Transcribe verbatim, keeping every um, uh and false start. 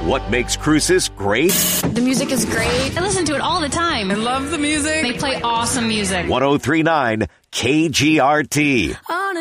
What makes Cruces great? The music is great. I listen to it all the time. I love the music. They play awesome music. ten thirty-nine K G R T. On a